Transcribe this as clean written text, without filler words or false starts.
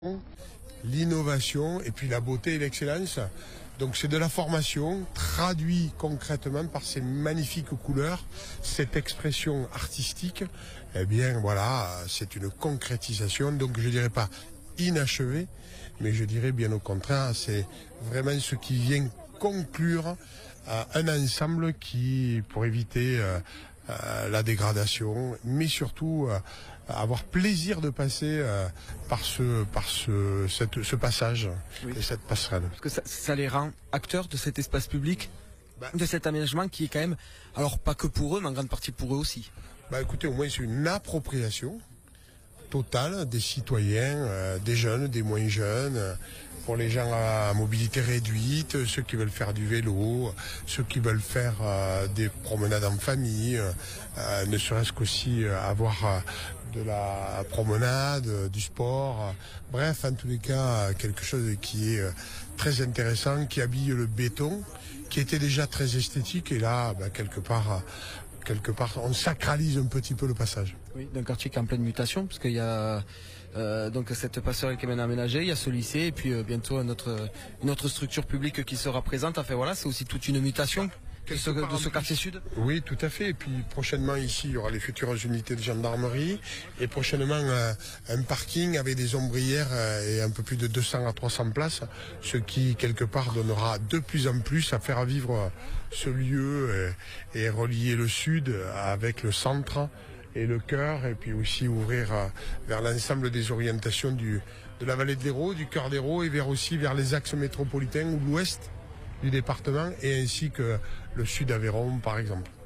l'innovation et puis la beauté et l'excellence. Donc c'est de la formation traduit concrètement par ces magnifiques couleurs, cette expression artistique. Eh bien voilà, c'est une concrétisation, donc je dirais pas inachevée, mais je dirais bien au contraire, c'est vraiment ce qui vient conclure un ensemble qui, pour éviter la dégradation, mais surtout avoir plaisir de passer par ce passage, oui, et cette passerelle. Parce que ça les rend acteurs de cet espace public, de cet aménagement qui est quand même, alors pas que pour eux, mais en grande partie pour eux aussi. Écoutez, au moins c'est une appropriation totale des citoyens, des jeunes, des moins jeunes, pour les gens à mobilité réduite, ceux qui veulent faire du vélo, ceux qui veulent faire des promenades en famille, ne serait-ce qu'aussi avoir de la promenade, du sport, bref, en tous les cas, quelque chose qui est très intéressant, qui habille le béton, qui était déjà très esthétique, et là, quelque part, on sacralise un petit peu le passage. Oui, d'un quartier qui est en pleine mutation, parce qu'il y a donc cette passerelle qui est maintenant aménagée, il y a ce lycée, et puis bientôt une autre structure publique qui sera présente. Enfin voilà, c'est aussi toute une mutation de ce quartier sud. Oui, tout à fait. Et puis prochainement ici, il y aura les futures unités de gendarmerie, et prochainement un parking avec des ombrières et un peu plus de 200 à 300 places, ce qui quelque part donnera de plus en plus à faire vivre ce lieu et relier le sud avec le centre et le cœur, et puis aussi ouvrir vers l'ensemble des orientations de la vallée de l'Hérault, du cœur d'Hérault, et vers les axes métropolitains ou l'ouest du département, et ainsi que le sud Aveyron par exemple.